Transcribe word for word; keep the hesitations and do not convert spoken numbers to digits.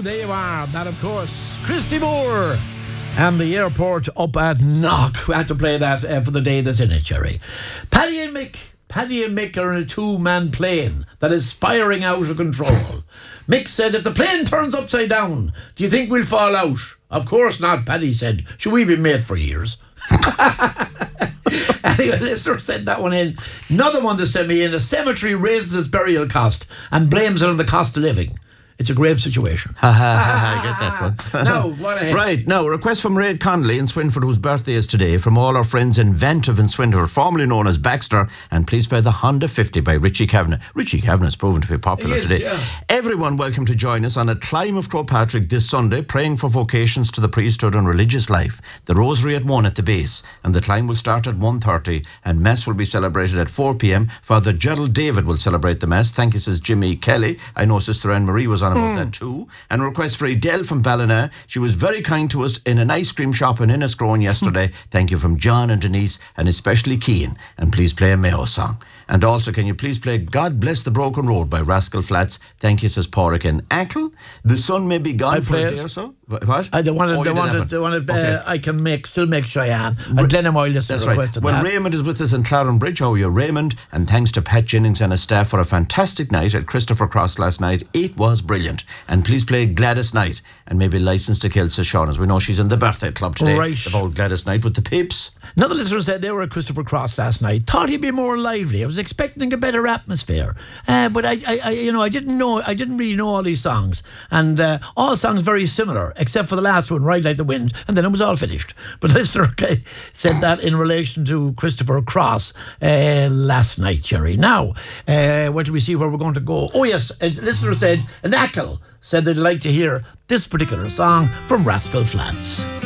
there you are. That, of course, Christy Moore and the airport up at Knock. We had to play that uh, for the day that's in it, Jerry. Paddy and Mick. Paddy and Mick are in a two-man plane that is spiraling out of control. Mick said, if the plane turns upside down, do you think we'll fall out? Of course not, Paddy said. Should we be mate for years? Anyway, listener sent that one in. Another one that sent me in. A cemetery raises its burial cost and blames it on the cost of living. It's a grave situation. Ha ha ha, I get that one. No, what ahead. Right, now, a request from Raid Connolly in Swinford, whose birthday is today, from all our friends in Ventive in Swinford, formerly known as Baxter, and please play the Honda fifty by Richie Kavanagh. Richie Kavanagh has proven to be popular He is, today. yeah. Everyone welcome to join us on a climb of Croagh Patrick this Sunday, praying for vocations to the priesthood and religious life. The rosary at one at the base, and the climb will start at one thirty, and Mass will be celebrated at four p.m. Father Gerald David will celebrate the Mass. Thank you, says Jimmy Kelly. I know Sister Anne-Marie was on about mm. that too. And a request for Adele from Ballina. She was very kind to us in an ice cream shop in Inniscrone yesterday. Thank you from John and Denise, and especially Cian. And please play a Mayo song. And also, can you please play God Bless the Broken Road by Rascal Flatts? Thank you, says Porrick and Ackle. The sun may be gone I for play a it. day or so. What? I don't want to. Oh, They you did wanted. that They one. wanted. Okay. Uh, I can make still make Cheyenne. And Glenham Oil listener That's right. requested Well, that. Raymond is with us in Claren Bridge. How are you, Raymond? And thanks to Pat Jennings and his staff for a fantastic night at Christopher Cross last night. It was brilliant. And please play Gladys Knight and maybe License to Kill, says Sean, as we know she's in the birthday club today. Right. The old Gladys Knight with the Pips. Another listener said they were at Christopher Cross last night. Thought he'd be more lively. I was expecting a better atmosphere, uh, but I, I, I, you know, I didn't know. I didn't really know all these songs, and uh, all songs very similar, except for the last one, "Ride Like the Wind," and then it was all finished. But listener okay, said that in relation to Christopher Cross uh, last night, Jerry. Now, uh, where do we see where we're going to go? Oh yes, a listener said, an Ackle said they'd like to hear this particular song from Rascal Flatts.